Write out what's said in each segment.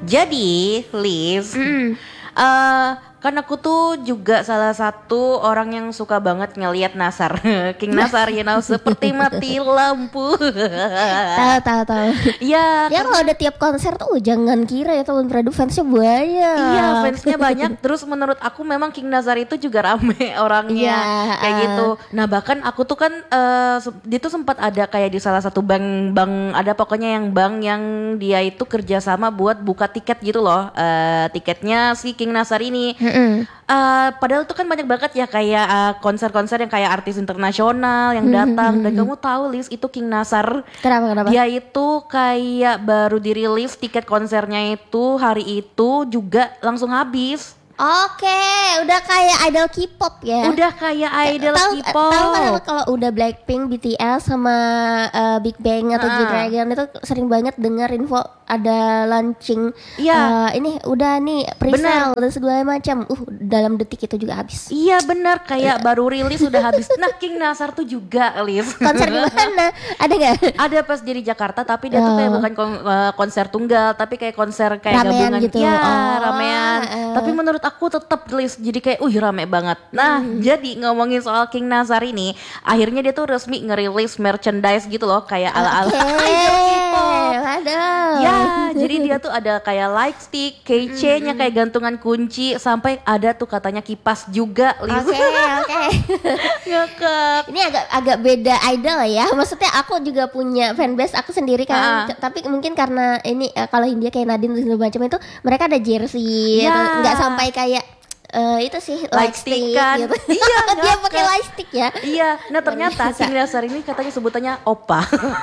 Jadi, Liz, kan aku tuh juga salah satu orang yang suka banget ngelihat Nasar, King Nasar, seperti mati lampu. Tahu. Ya, Ya kalau ada tiap konser tuh jangan kira ya teman Pradu fansnya banyak. iya, fansnya banyak. Terus menurut aku memang King Nazar itu juga rame orangnya, Iya, kayak gitu. Nah bahkan aku tuh kan dia tuh sempat ada kayak di salah satu bank ada pokoknya yang bank yang dia itu kerjasama buat buka tiket gitu loh, tiketnya si King Nazar ini. Padahal tuh kan banyak banget ya kayak konser-konser yang kayak artis internasional yang datang. Dan kamu tahu Liz, itu King Nazar. Kenapa? Dia itu kayak baru dirilis tiket konsernya itu hari itu juga langsung habis. Oke, udah kayak idol K-pop ya. Udah kayak idol K-pop. Tahu kan kalau udah Blackpink, BTS sama Big Bang atau G-Dragon itu sering banget dengar info ada launching. Iya. Ini udah nih pre-sale dan segala macam. Dalam detik itu juga habis. Iya benar, kayak baru rilis udah habis. Nah King Nazar tuh juga Liz. Konser di mana? Ada nggak? Ada pas di Jakarta, tapi dia tuh kayak bukan konser tunggal, tapi kayak konser kayak ramean gabungan gitu. Ya ramean. Tapi menurut aku tetap Liz, jadi kayak rame banget. Nah jadi ngomongin soal King Nazar ini, akhirnya dia tuh resmi ngerilis merchandise gitu loh, kayak ala-ala idol K-pop. Ya jadi dia tuh ada kayak light stick, keychainnya kayak gantungan kunci, sampai ada tuh katanya kipas juga Liz. Oke. Ngakak. Ini agak beda idol ya. Maksudnya aku juga punya fanbase aku sendiri kan. Tapi mungkin karena ini kalau India kayak Nadine dan segala macam itu mereka ada jersey, nggak sampai kayak itu sih light stick kan gitu. Iya dia pakai light stick ya. Iya. Nah ternyata King Nazar ini katanya sebutannya Oppa.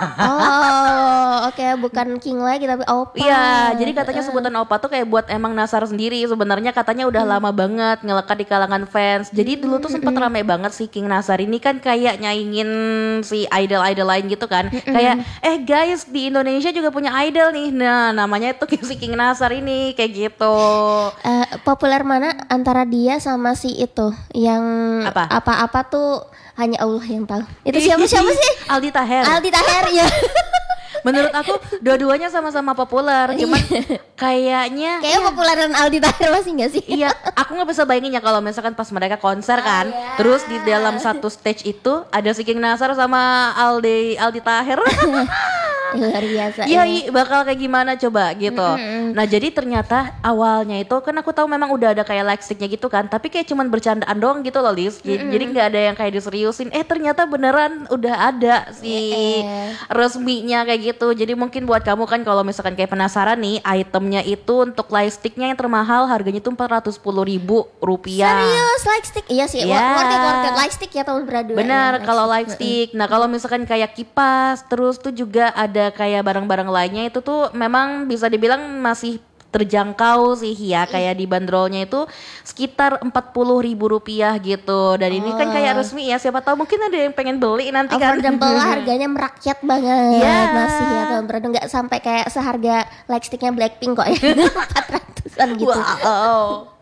Oke, bukan King lagi tapi Oppa. Iya, jadi katanya sebutan Oppa tuh kayak buat emang Nazar sendiri. Sebenarnya katanya udah lama banget ngelekat di kalangan fans. Jadi dulu tuh sempat ramai banget si King Nazar ini kan kayak nyaingin si idol-idol lain gitu kan. Kayak guys, di Indonesia juga punya idol nih. Nah namanya tuh si King Nazar ini kayak gitu. Populer mana antara dia sama si itu yang apa-apa tuh hanya Allah yang tahu. Itu siapa sih? Aldi Taher ya. Menurut aku dua-duanya sama-sama populer, cuman kayaknya popularan Aldi Taher masih nggak sih? Iya, aku nggak bisa bayangin ya kalau misalkan pas mereka konser kan, terus di dalam satu stage itu ada si King Nazar sama Aldi Taher. Luar biasa. Iya, bakal kayak gimana coba gitu. Nah jadi ternyata awalnya itu kan aku tahu memang udah ada kayak light sticknya gitu kan, tapi kayak cuman bercandaan doang gitu loh Liz. Jadi nggak ada yang kayak diseriusin. Ternyata beneran udah ada si resminya kayak gitu. Jadi mungkin buat kamu kan kalau misalkan kayak penasaran nih, itemnya itu untuk light sticknya yang termahal harganya tuh Rp410.000. Serius light stick? Iya sih. Worth it light stick ya tahun beradu. Benar, kalau light stick. Nah kalau misalkan kayak kipas, terus tuh juga ada kayak barang-barang lainnya itu tuh memang bisa dibilang masih terjangkau sih ya, kayak di bandrolnya itu sekitar Rp40.000 gitu. Dan ini kan kayak resmi ya, siapa tahu mungkin ada yang pengen beli nanti kan. Affordable lah, harganya merakyat banget. Masih ya tahun beradu, nggak sampai kayak seharga light sticknya Blackpink kok ya. 400-an gitu. Wow.